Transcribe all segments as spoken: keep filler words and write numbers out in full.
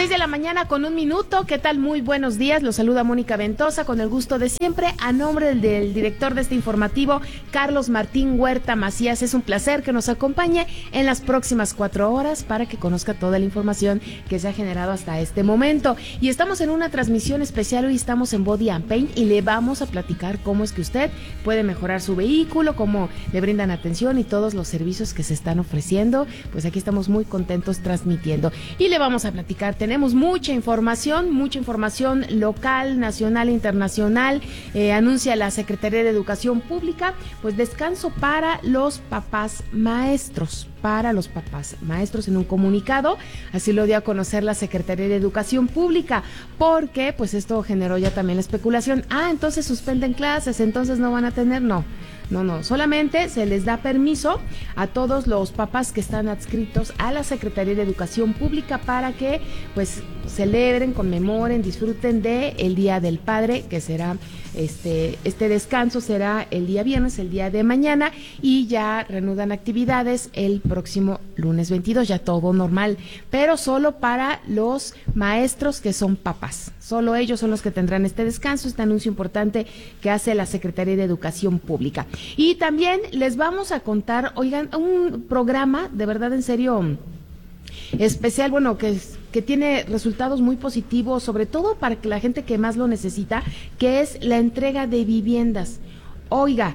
Seis de la mañana con un minuto. ¿Qué tal? Muy buenos días. Los saluda Mónica Ventosa con el gusto de siempre. A nombre del, del director de este informativo, Carlos Martín Huerta Macías. Es un placer que nos acompañe en las próximas cuatro horas para que conozca toda la información que se ha generado hasta este momento. Y estamos en una transmisión especial. Hoy estamos en Body and Paint y le vamos a platicar cómo es que usted puede mejorar su vehículo, cómo le brindan atención y todos los servicios que se están ofreciendo. Pues aquí estamos muy contentos transmitiendo. Y le vamos a platicar. Tenemos mucha información, mucha información local, nacional, internacional. Eh, anuncia la Secretaría de Educación Pública, pues descanso para los papás maestros, para los papás maestros en un comunicado. Así lo dio a conocer la Secretaría de Educación Pública, porque pues esto generó ya también la especulación. Ah, entonces suspenden clases, entonces no van a tener, no. No, no, solamente se les da permiso a todos los papás que están adscritos a la Secretaría de Educación Pública para que pues celebren, conmemoren, disfruten de el Día del Padre, que será este este descanso será el día viernes, el día de mañana, y ya reanudan actividades el próximo lunes veintidós, ya todo normal, pero solo para los maestros que son papás. Solo ellos son los que tendrán este descanso, este anuncio importante que hace la Secretaría de Educación Pública. Y también les vamos a contar, oigan, un programa de verdad en serio especial, bueno, que, que tiene resultados muy positivos, sobre todo para que la gente que más lo necesita, que es la entrega de viviendas. Oiga,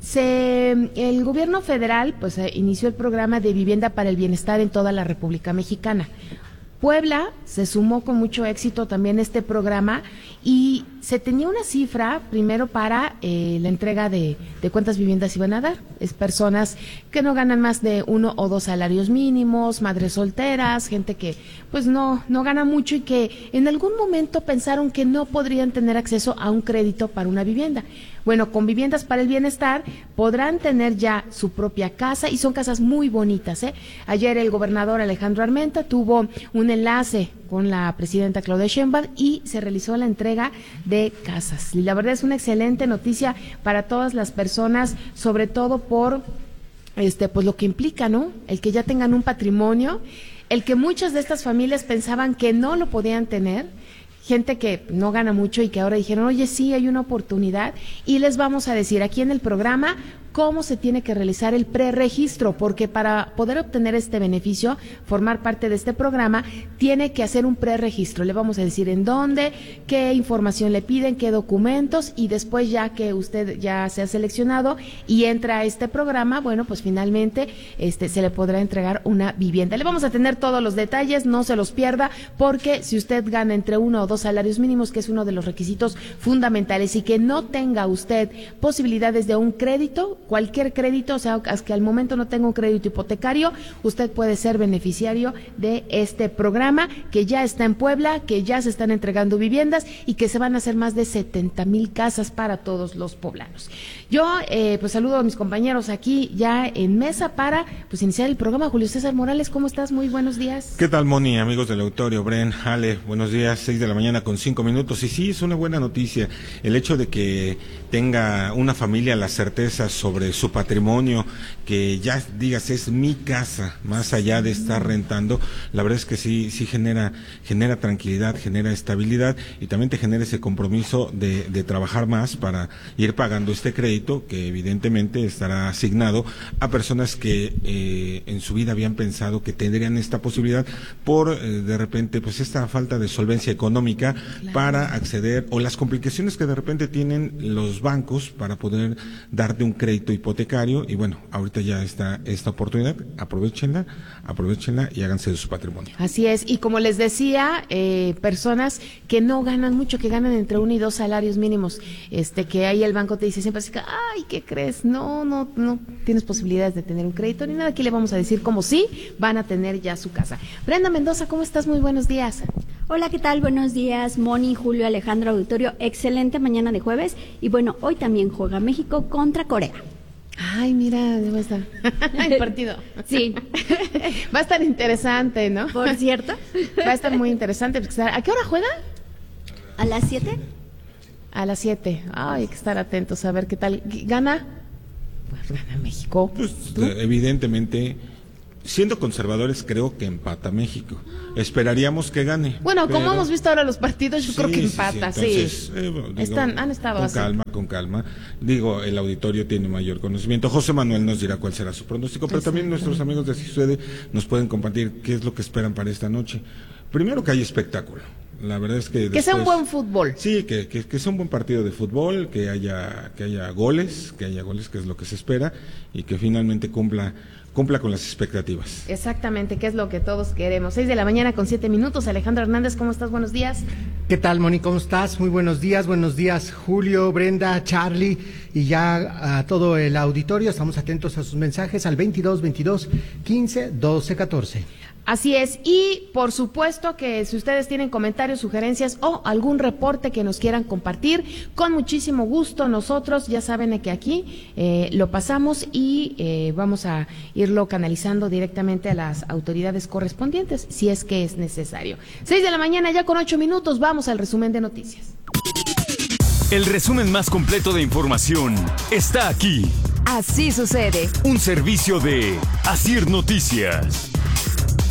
se, el gobierno federal pues inició el programa de vivienda para el bienestar en toda la República Mexicana. Puebla se sumó con mucho éxito también a este programa y se tenía una cifra primero para eh, la entrega de, de cuántas viviendas iban a dar. Es personas que no ganan más de uno o dos salarios mínimos, madres solteras, gente que pues no, no gana mucho y que en algún momento pensaron que no podrían tener acceso a un crédito para una vivienda. Bueno, con Viviendas para el Bienestar podrán tener ya su propia casa y son casas muy bonitas, ¿eh? Ayer el gobernador Alejandro Armenta tuvo un enlace con la presidenta Claudia Sheinbaum y se realizó la entrega de casas. Y la verdad es una excelente noticia para todas las personas, sobre todo por este pues lo que implica, ¿no? El que ya tengan un patrimonio, el que muchas de estas familias pensaban que no lo podían tener. Gente que no gana mucho y que ahora dijeron, oye, sí, hay una oportunidad, y les vamos a decir aquí en el programa cómo se tiene que realizar el preregistro, porque para poder obtener este beneficio, formar parte de este programa, tiene que hacer un preregistro. Le vamos a decir en dónde, qué información le piden, qué documentos, y después ya que usted ya se ha seleccionado y entra a este programa, bueno, pues finalmente este se le podrá entregar una vivienda. Le vamos a tener todos los detalles, no se los pierda, porque si usted gana entre uno o dos salarios mínimos, que es uno de los requisitos fundamentales, y que no tenga usted posibilidades de un crédito, cualquier crédito, o sea, que al momento no tenga un crédito hipotecario, usted puede ser beneficiario de este programa que ya está en Puebla, que ya se están entregando viviendas y que se van a hacer más de setenta mil casas para todos los poblanos. Yo eh, pues saludo a mis compañeros aquí ya en mesa para pues iniciar el programa. Julio César Morales, ¿cómo estás? Muy buenos días. ¿Qué tal, Moni? Amigos del auditorio, Bren, Ale, buenos días, seis de la mañana con cinco minutos. Y sí, es una buena noticia el hecho de que tenga una familia la certeza sobre su patrimonio, que ya digas es mi casa, más allá de estar rentando. La verdad es que sí, sí genera, genera tranquilidad, genera estabilidad, y también te genera ese compromiso de, de trabajar más para ir pagando este crédito, que evidentemente estará asignado a personas que eh, en su vida habían pensado que tendrían esta posibilidad por eh, de repente pues esta falta de solvencia económica, claro, para acceder, o las complicaciones que de repente tienen los bancos para poder darte un crédito hipotecario. Y bueno, ahorita ya está esta oportunidad, aprovechenla, aprovechenla y háganse de su patrimonio. Así es, y como les decía, eh, personas que no ganan mucho, que ganan entre uno y dos salarios mínimos, este que ahí el banco te dice siempre así, ay, ¿qué crees? No, no, no tienes posibilidades de tener un crédito ni nada. Aquí le vamos a decir cómo sí van a tener ya su casa. Brenda Mendoza, ¿cómo estás? Muy buenos días. Hola, ¿qué tal? Buenos días, Moni, Julio, Alejandro, auditorio. Excelente mañana de jueves. Y bueno, hoy también juega México contra Corea. Ay, mira, ya va a estar el partido. Sí. Va a estar interesante, ¿no? Por cierto. Va a estar muy interesante. ¿A qué hora juega? ¿A las siete? A las siete. Ay, hay que estar atentos a ver qué tal. ¿Gana? Pues gana México. Pues, evidentemente siendo conservadores, creo que empata México. Esperaríamos que gane. Bueno, pero... como hemos visto ahora los partidos, yo sí, creo que sí, empata, sí. Entonces, sí. Eh, bueno, digo, Están, han estado con así. calma, con calma. Digo, el auditorio tiene mayor conocimiento. José Manuel nos dirá cuál será su pronóstico, pero también nuestros amigos de Así Sucede nos pueden compartir qué es lo que esperan para esta noche. Primero, que haya espectáculo. La verdad es que que después, sea un buen fútbol. Sí, que, que, que sea un buen partido de fútbol, que haya que haya goles, que haya goles, que es lo que se espera, y que finalmente cumpla cumpla con las expectativas. Exactamente, que es lo que todos queremos. Seis de la mañana con siete minutos. Alejandro Hernández, ¿cómo estás? Buenos días. ¿Qué tal, Moni? ¿Cómo estás? Muy buenos días. Buenos días, Julio, Brenda, Charlie y ya a todo el auditorio. Estamos atentos a sus mensajes al veintidós veintidós quince doce catorce. Así es, y por supuesto que si ustedes tienen comentarios, sugerencias o algún reporte que nos quieran compartir, con muchísimo gusto nosotros, ya saben que aquí eh, lo pasamos y eh, vamos a irlo canalizando directamente a las autoridades correspondientes, si es que es necesario. Seis de la mañana ya con ocho minutos, vamos al resumen de noticias. El resumen más completo de información está aquí. Así sucede. Un servicio de Asir Noticias.